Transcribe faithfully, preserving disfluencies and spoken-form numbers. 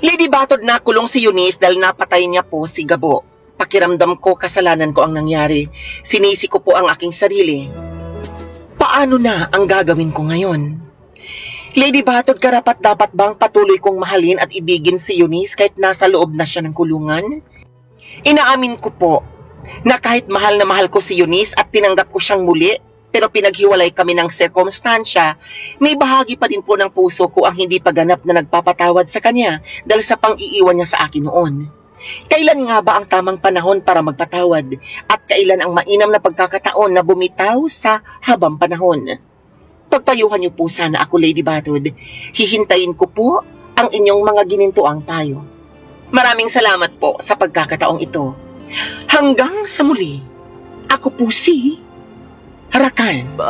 Lady Batod, na kulong si Eunice dahil napatay niya po si Gabo. Pakiramdam ko kasalanan ko ang nangyari. Sinisi ko po ang aking sarili. Paano na ang gagawin ko ngayon? Lady Batod, karapat dapat bang patuloy kong mahalin at ibigin si Eunice kahit nasa loob na siya ng kulungan? Inaamin ko po na kahit mahal na mahal ko si Eunice at tinanggap ko siyang muli, pero pinaghiwalay kami ng sirkumstansya, may bahagi pa din po ng puso ko ang hindi paganap na nagpapatawad sa kanya dahil sa pang-iiwan niya sa akin noon. Kailan nga ba ang tamang panahon para magpatawad? At kailan ang mainam na pagkakataon na bumitaw sa habang panahon? Pagpayuhan niyo po sana ako, Lady Batod. Hihintayin ko po ang inyong mga ginintuang payo. Maraming salamat po sa pagkakataong ito. Hanggang sa muli, ako po si Harakan.